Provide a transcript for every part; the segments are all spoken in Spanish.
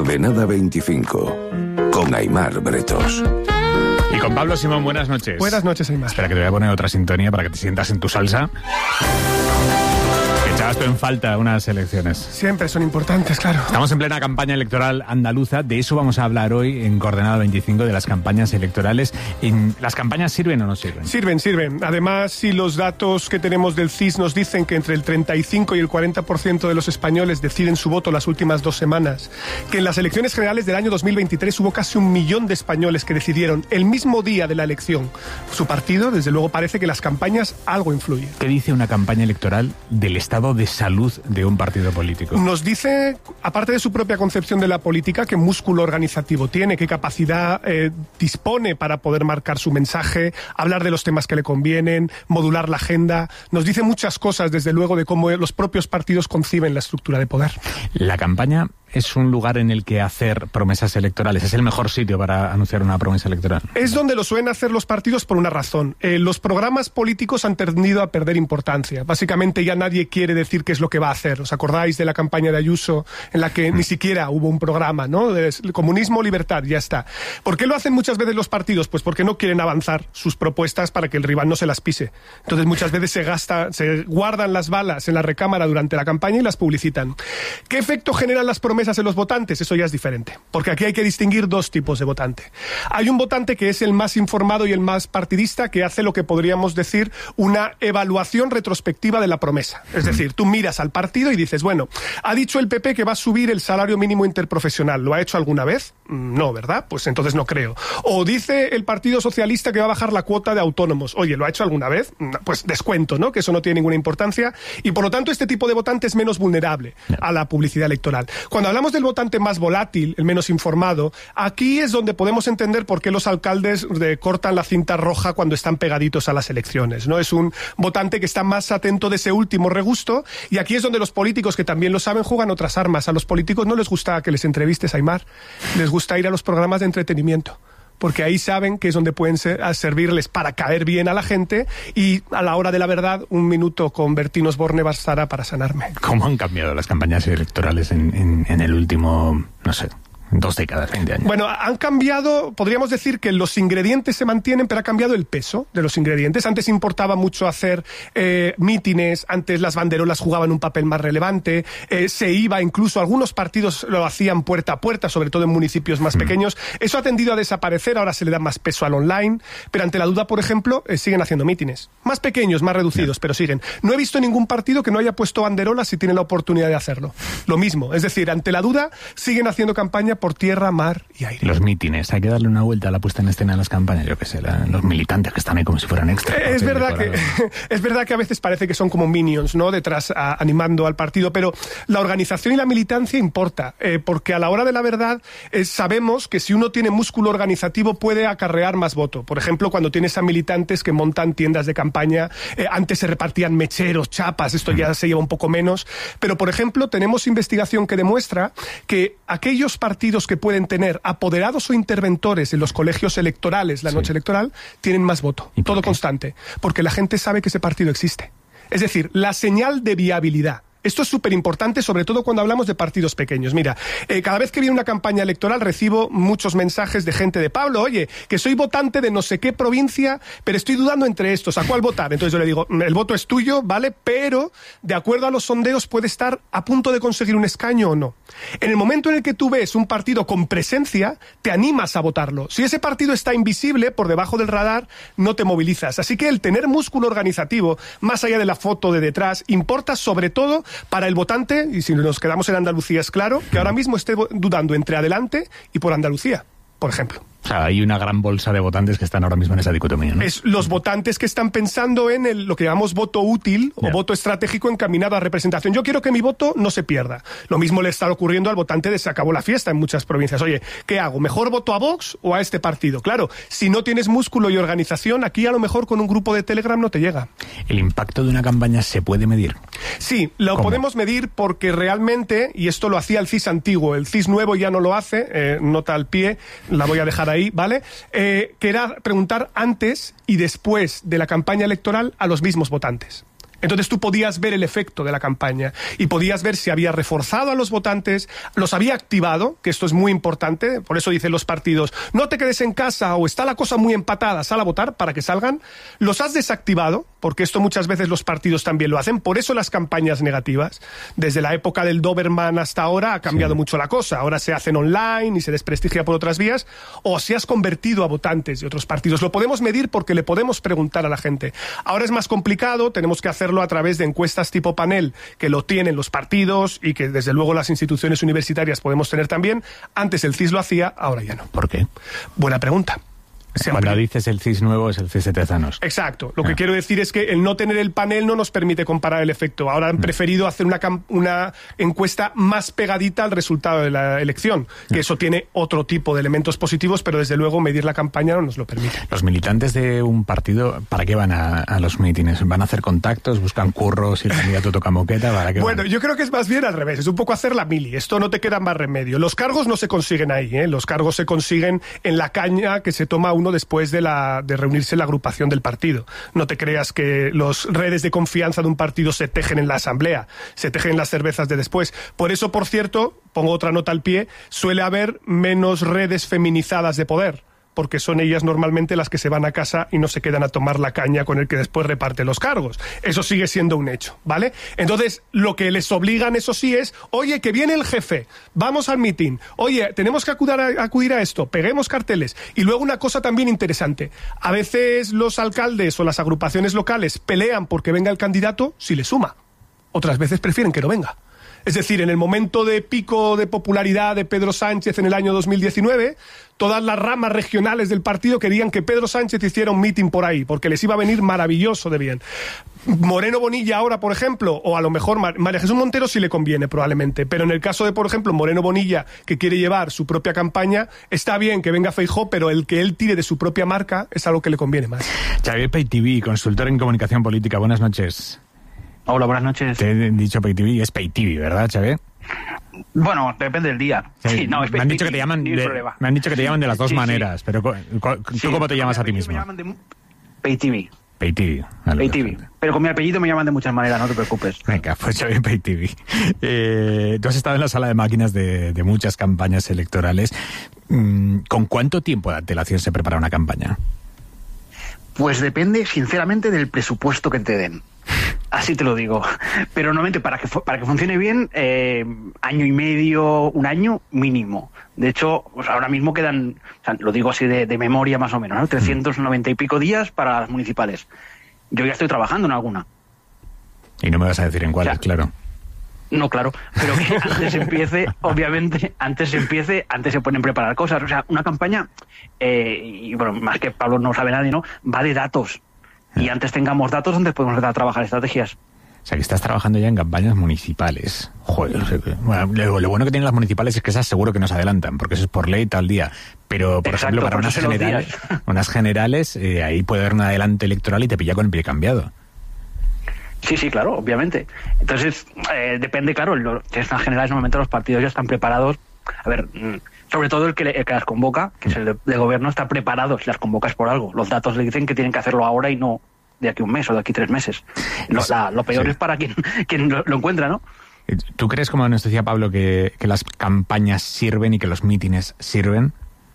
Coordenada 25, con Aimar Bretos. Y con Pablo Simón, buenas noches. Buenas noches, Aimar. Espera, que te voy a poner otra sintonía para que te sientas en tu salsa. Echabas tú en falta unas elecciones. Siempre son importantes, claro. Estamos en plena campaña electoral andaluza. De eso vamos a hablar hoy en Coordenada 25, de las campañas electorales. ¿Las campañas sirven o no sirven? Sirven. Además, si los datos que tenemos del CIS nos dicen que entre el 35 y el 40% de los españoles deciden su voto las últimas 2 semanas, que en las elecciones generales del año 2023 hubo casi 1 millón de españoles que decidieron el mismo día de la elección su partido, desde luego parece que las campañas algo influyen. ¿Qué dice una campaña electoral del estado de salud de un partido político? Nos dice, aparte de su propia concepción de la política, qué músculo organizativo tiene, qué capacidad dispone para poder marcar su mensaje, hablar de los temas que le convienen, modular la agenda. Nos dice muchas cosas, desde luego, de cómo los propios partidos conciben la estructura de poder. La campaña es un lugar en el que hacer promesas electorales. Es el mejor sitio para anunciar una promesa electoral. Es donde lo suelen hacer los partidos por una razón. Los programas políticos han tendido a perder importancia. Básicamente ya nadie quiere decir qué es lo que va a hacer. ¿Os acordáis de la campaña de Ayuso en la que ni siquiera hubo un programa, ¿no? Comunismo, libertad, ya está. ¿Por qué lo hacen muchas veces los partidos? Pues porque no quieren avanzar sus propuestas para que el rival no se las pise. Entonces muchas veces se guardan las balas en la recámara durante la campaña y las publicitan. ¿Qué efecto generan las promesas en los votantes? Eso ya es diferente, porque aquí hay que distinguir 2 tipos de votante. Hay un votante que es el más informado y el más partidista, que hace lo que podríamos decir una evaluación retrospectiva de la promesa. Es decir, tú miras al partido y dices, bueno, ha dicho el PP que va a subir el salario mínimo interprofesional. ¿Lo ha hecho alguna vez? No, ¿verdad? Pues entonces no creo. O dice el Partido Socialista que va a bajar la cuota de autónomos. Oye, ¿lo ha hecho alguna vez? Pues descuento, ¿no? Que eso no tiene ninguna importancia. Y por lo tanto, este tipo de votante es menos vulnerable a la publicidad electoral. Cuando hablamos del votante más volátil, el menos informado, aquí es donde podemos entender por qué los alcaldes cortan la cinta roja cuando están pegaditos a las elecciones, ¿no? Es un votante que está más atento de ese último regusto, y aquí es donde los políticos, que también lo saben, juegan otras armas. A los políticos no les gusta que les entrevistes, Aimar. Les gusta ir a los programas de entretenimiento, porque ahí saben que es donde pueden servirles para caer bien a la gente, y a la hora de la verdad, 1 minuto con Bertín Osborne bastará para sanarme. ¿Cómo han cambiado las campañas electorales en el último, no sé, 2 décadas, 20 años? Bueno, han cambiado, podríamos decir que los ingredientes se mantienen, pero ha cambiado el peso de los ingredientes. Antes importaba mucho hacer mítines, antes las banderolas jugaban un papel más relevante, se iba, incluso algunos partidos lo hacían puerta a puerta, sobre todo en municipios más pequeños. Eso ha tendido a desaparecer, ahora se le da más peso al online, pero ante la duda, por ejemplo, siguen haciendo mítines. Más pequeños, más reducidos, pero siguen. No he visto ningún partido que no haya puesto banderolas si tiene la oportunidad de hacerlo. Lo mismo, es decir, ante la duda, siguen haciendo campaña por tierra, mar y aire. Los mítines, hay que darle una vuelta a la puesta en escena de las campañas, yo qué sé, los militantes que están ahí como si fueran extras. Es verdad que a veces parece que son como minions, ¿no? Detrás animando al partido, pero la organización y la militancia importa, porque a la hora de la verdad sabemos que si uno tiene músculo organizativo puede acarrear más voto. Por ejemplo, cuando tienes a militantes que montan tiendas de campaña, antes se repartían mecheros, chapas, esto ya se lleva un poco menos, pero por ejemplo tenemos investigación que demuestra que aquellos partidos que pueden tener apoderados o interventores en los colegios electorales la noche electoral tienen más voto, todo constante, porque la gente sabe que ese partido existe. Es decir, la señal de viabilidad. Esto es súper importante, sobre todo cuando hablamos de partidos pequeños. Mira, cada vez que viene una campaña electoral recibo muchos mensajes de gente de Pablo, oye, que soy votante de no sé qué provincia, pero estoy dudando entre estos, ¿a cuál votar? Entonces yo le digo, el voto es tuyo, ¿vale? Pero, de acuerdo a los sondeos, puede estar a punto de conseguir un escaño o no. En el momento en el que tú ves un partido con presencia, te animas a votarlo. Si ese partido está invisible, por debajo del radar, no te movilizas. Así que el tener músculo organizativo, más allá de la foto de detrás, importa sobre todo para el votante, y si nos quedamos en Andalucía es claro, que ahora mismo esté dudando entre Adelante y por Andalucía, por ejemplo. O sea, hay una gran bolsa de votantes que están ahora mismo en esa dicotomía, ¿no? Es los votantes que están pensando en lo que llamamos voto útil o voto estratégico encaminado a representación. Yo quiero que mi voto no se pierda. Lo mismo le está ocurriendo al votante de Se acabó la fiesta en muchas provincias. Oye, ¿qué hago? ¿Mejor voto a Vox o a este partido? Claro, si no tienes músculo y organización, aquí a lo mejor con un grupo de Telegram no te llega. ¿El impacto de una campaña se puede medir? Sí, lo podemos medir porque realmente, y esto lo hacía el CIS antiguo, el CIS nuevo ya no lo hace, nota al pie, la voy a dejar ahí, ¿vale? Que era preguntar antes y después de la campaña electoral a los mismos votantes. Entonces tú podías ver el efecto de la campaña y podías ver si había reforzado a los votantes, los había activado, que esto es muy importante, por eso dicen los partidos, no te quedes en casa o está la cosa muy empatada, sal a votar para que salgan. Los has desactivado, porque esto muchas veces los partidos también lo hacen, por eso las campañas negativas, desde la época del Doberman hasta ahora ha cambiado mucho la cosa, ahora se hacen online y se desprestigia por otras vías, o si has convertido a votantes de otros partidos. Lo podemos medir porque le podemos preguntar a la gente. Ahora es más complicado, tenemos que hacerlo a través de encuestas tipo panel, que lo tienen los partidos y que desde luego las instituciones universitarias podemos tener también. Antes el CIS lo hacía, ahora ya no. ¿Por qué? Buena pregunta. Cuando dices el CIS nuevo es el CIS de Tezanos. Exacto. Lo que quiero decir es que el no tener el panel no nos permite comparar el efecto. Ahora han preferido hacer una encuesta más pegadita al resultado de la elección, que eso tiene otro tipo de elementos positivos, pero desde luego medir la campaña no nos lo permite. Los militantes de un partido, ¿para qué van a los mítines? ¿Van a hacer contactos? ¿Buscan curros? ¿Y el candidato toca moqueta? ¿Para qué Bueno, van? yo creo que es más bien al revés. Es un poco hacer la mili. Esto no te queda más remedio. Los cargos no se consiguen ahí, ¿eh? Los cargos se consiguen en la caña que se toma uno después de reunirse en la agrupación del partido. No te creas que los redes de confianza de un partido se tejen en la asamblea, se tejen en las cervezas de después. Por eso, por cierto, pongo otra nota al pie, suele haber menos redes feminizadas de poder, porque son ellas normalmente las que se van a casa y no se quedan a tomar la caña con el que después reparte los cargos. Eso sigue siendo un hecho, ¿vale? Entonces, lo que les obligan, eso sí, es, oye, que viene el jefe, vamos al mitin, oye, tenemos que acudir a esto, peguemos carteles. Y luego una cosa también interesante, a veces los alcaldes o las agrupaciones locales pelean porque venga el candidato si le suma. Otras veces prefieren que no venga. Es decir, en el momento de pico de popularidad de Pedro Sánchez en el año 2019, todas las ramas regionales del partido querían que Pedro Sánchez hiciera un mitin por ahí, porque les iba a venir maravilloso de bien. Moreno Bonilla ahora, por ejemplo, o a lo mejor María Jesús Montero sí le conviene probablemente, pero en el caso de, por ejemplo, Moreno Bonilla, que quiere llevar su propia campaña, está bien que venga Feijóo, pero el que él tire de su propia marca es algo que le conviene más. Xavier Paytv, consultor en comunicación política, buenas noches. Hola, buenas noches. Te he dicho Paytv, es Paytv, ¿verdad, Xavier? Bueno, depende del día. Sí, no, es me han dicho que te llaman de las dos maneras, pero ¿tú cómo te llamas a ti mismo? Me llaman de Paytv. Paytv. Vale, Paytv. Pero con mi apellido me llaman de muchas maneras, no te preocupes. Venga, pues Xavier Paytv. Tú has estado en la sala de máquinas de muchas campañas electorales. ¿Con cuánto tiempo de antelación se prepara una campaña? Pues depende, sinceramente, del presupuesto que te den. Así te lo digo. Pero normalmente para que funcione bien, año y medio, un año mínimo. De hecho, pues ahora mismo quedan, o sea, lo digo así de memoria más o menos, ¿no? 390 y pico días para las municipales. Yo ya estoy trabajando en alguna. Y no me vas a decir en cuáles, claro. No, claro, pero que antes empiece, obviamente, antes se pueden preparar cosas. O sea, una campaña, y bueno, más que Pablo no sabe nadie, ¿no? Va de datos. Y antes tengamos datos, antes podemos empezar a trabajar estrategias. O sea, que estás trabajando ya en campañas municipales. Joder, bueno, lo bueno que tienen las municipales es que esas seguro que nos adelantan, porque eso es por ley tal día. Pero, por ejemplo, para unas generales, ahí puede haber un adelanto electoral y te pilla con el pie cambiado. Sí, claro, obviamente. Entonces, depende, claro, en las generales normalmente los partidos ya están preparados. A ver, sobre todo el que las convoca, que es el de gobierno, está preparado si las convocas por algo. Los datos le dicen que tienen que hacerlo ahora y no de aquí un mes o de aquí 3 meses. Lo peor es para quien lo encuentra, ¿no? ¿Tú crees, como nos decía Pablo, que las campañas sirven y que los mítines sirven?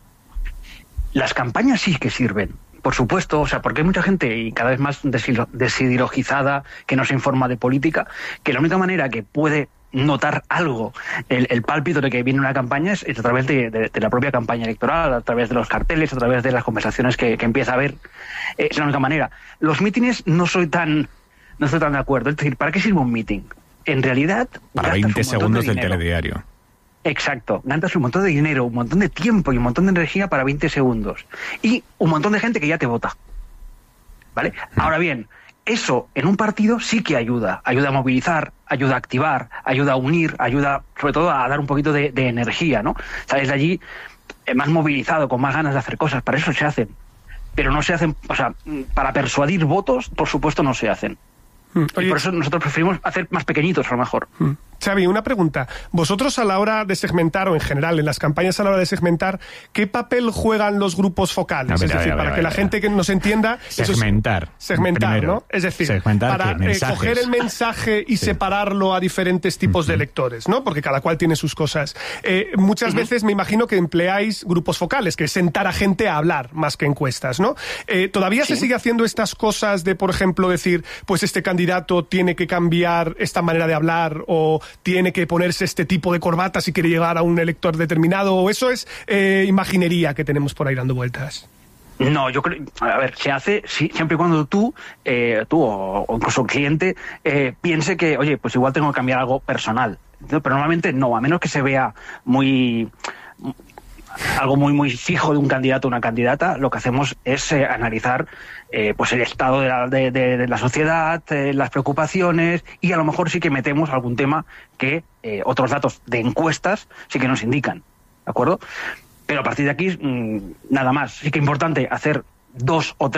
Las campañas sí que sirven. Por supuesto, o sea, porque hay mucha gente y cada vez más desideologizada que no se informa de política, que la única manera que puede notar algo, el pálpito de que viene una campaña es a través de la propia campaña electoral, a través de los carteles, a través de las conversaciones que empieza a haber. Es la única manera. Los mítines no estoy tan de acuerdo. Es decir, ¿para qué sirve un míting? En realidad, para 20 segundos del telediario. Exacto, gastas un montón de dinero, un montón de tiempo y un montón de energía para 20 segundos. Y un montón de gente que ya te vota. ¿Vale? Ahora bien, eso en un partido sí que ayuda. Ayuda a movilizar, ayuda a activar, ayuda a unir, ayuda sobre todo a dar un poquito de energía, ¿no? Sales de allí más movilizado, con más ganas de hacer cosas. Para eso se hacen. Pero no se hacen, o sea, para persuadir votos, por supuesto no se hacen. Y por eso nosotros preferimos hacer más pequeñitos, a lo mejor. Xavi, una pregunta. Vosotros a la hora de segmentar, o en general en las campañas a la hora de segmentar, ¿qué papel juegan los grupos focales? Es decir, para que la gente que nos entienda... Segmentar, ¿no? Es decir, para coger el mensaje y separarlo a diferentes tipos de lectores, ¿no? Porque cada cual tiene sus cosas. Muchas veces me imagino que empleáis grupos focales, que es sentar a gente a hablar más que encuestas, ¿no? ¿Todavía se sigue haciendo estas cosas de, por ejemplo, decir, pues este candidato tiene que cambiar esta manera de hablar, o tiene que ponerse este tipo de corbata si quiere llegar a un elector determinado, o eso es imaginería que tenemos por ahí dando vueltas? No, yo creo, a ver, se hace siempre y cuando tú o incluso el cliente piense que, oye, pues igual tengo que cambiar algo personal. Pero normalmente no, a menos que se vea algo muy fijo de un candidato o una candidata. Lo que hacemos es analizar pues el estado de la sociedad, las preocupaciones, y a lo mejor sí que metemos algún tema que otros datos de encuestas sí que nos indican, ¿de acuerdo? Pero a partir de aquí, nada más. Sí que es importante hacer 2 o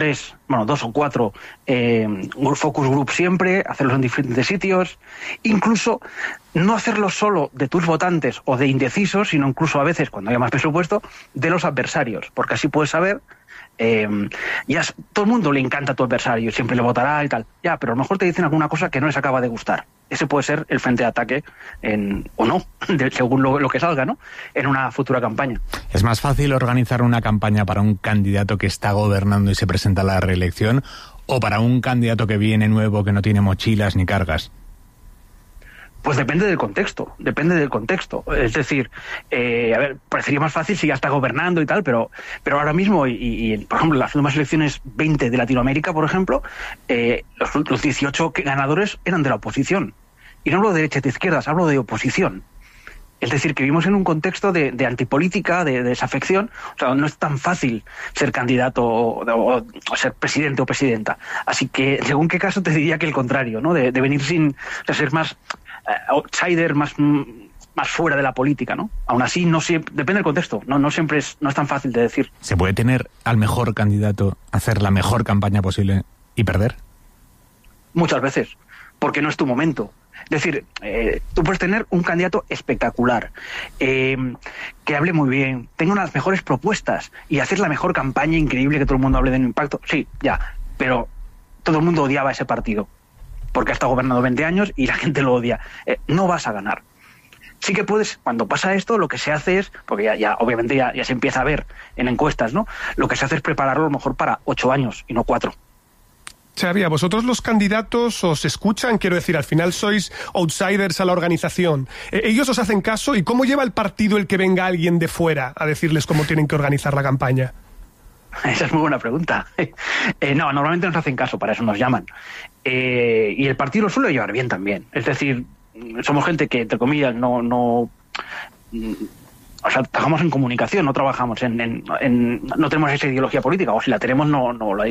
4 focus groups siempre, hacerlos en diferentes sitios, incluso no hacerlos solo de tus votantes o de indecisos, sino incluso a veces, cuando haya más presupuesto, de los adversarios, porque así puedes saber, todo el mundo le encanta a tu adversario, siempre le votará y tal, ya, pero a lo mejor te dicen alguna cosa que no les acaba de gustar. Ese puede ser el frente de ataque, o no, según lo que salga, ¿no?, en una futura campaña. ¿Es más fácil organizar una campaña para un candidato que está gobernando y se presenta a la reelección, o para un candidato que viene nuevo, que no tiene mochilas ni cargas? Pues depende del contexto. Es decir, a ver, parecería más fácil si ya está gobernando y tal, pero ahora mismo, y por ejemplo, las últimas elecciones 20 de Latinoamérica, por ejemplo, los 18 ganadores eran de la oposición. Y no hablo de derechas y de izquierdas, hablo de oposición. Es decir, que vivimos en un contexto de antipolítica, de desafección. O sea, no es tan fácil ser candidato o ser presidente o presidenta. Así que, según qué caso, te diría que el contrario, ¿no? De venir ser más outsider, más fuera de la política, ¿no? Aún así, no siempre, depende del contexto. No siempre no es tan fácil de decir. ¿Se puede tener al mejor candidato, hacer la mejor campaña posible y perder? Muchas veces, porque no es tu momento. Es decir, tú puedes tener un candidato espectacular, que hable muy bien, tenga unas mejores propuestas y hacer la mejor campaña increíble, que todo el mundo hable de un impacto. Sí, ya, pero todo el mundo odiaba ese partido, porque ha estado gobernando 20 años y la gente lo odia. No vas a ganar. Sí que puedes, cuando pasa esto, lo que se hace es, porque obviamente ya se empieza a ver en encuestas, ¿no? Lo que se hace es prepararlo a lo mejor para 8 años y no 4. Xavi, ¿a vosotros los candidatos os escuchan? Quiero decir, al final sois outsiders a la organización. ¿Ellos os hacen caso? ¿Y cómo lleva el partido el que venga alguien de fuera a decirles cómo tienen que organizar la campaña? Esa es muy buena pregunta. No, normalmente nos hacen caso, para eso nos llaman. Y el partido lo suele llevar bien también. Es decir, somos gente que, entre comillas, no trabajamos en comunicación, no trabajamos no tenemos esa ideología política, o si la tenemos no la